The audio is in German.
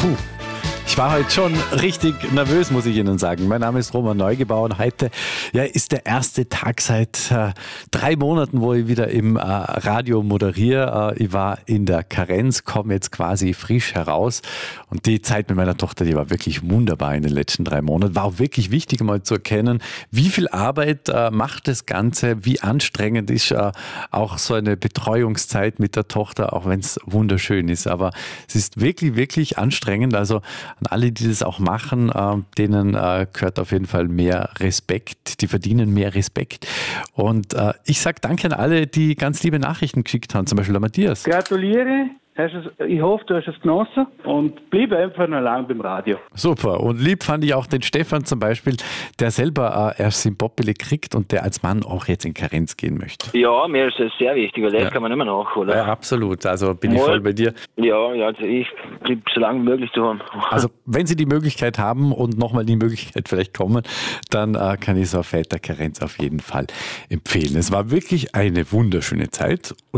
Puh. Ich war heute schon richtig nervös, muss ich Ihnen sagen. Mein Name ist Roman Neugebauer und heute ist der erste Tag seit 3 Monaten, wo ich wieder im Radio moderiere. Ich war in der Karenz, komme jetzt quasi frisch heraus und die Zeit mit meiner Tochter, die war wirklich wunderbar in den letzten 3 Monaten. War auch wirklich wichtig, mal zu erkennen, wie viel Arbeit macht das Ganze, wie anstrengend ist auch so eine Betreuungszeit mit der Tochter, auch wenn es wunderschön ist. Aber es ist wirklich, wirklich anstrengend. Also an alle, die das auch machen, denen gehört auf jeden Fall mehr Respekt. Die verdienen mehr Respekt. Und ich sage danke an alle, die ganz liebe Nachrichten geschickt haben. Zum Beispiel der Matthias. Gratuliere. Ich hoffe, du hast es genossen und bleib einfach noch lange beim Radio. Super. Und lieb fand ich auch den Stefan zum Beispiel, der selber erst in Poppele kriegt und der als Mann auch jetzt in Karenz gehen möchte. Ja, mir ist das sehr wichtig, weil das kann man immer nachholen. Ja, absolut. Also bin ich voll bei dir. Ja, also ich bleibe so lange wie möglich zu haben. Also wenn Sie die Möglichkeit haben und nochmal die Möglichkeit vielleicht kommen, dann kann ich so eine Väterkarenz auf jeden Fall empfehlen. Es war wirklich eine wunderschöne Zeit.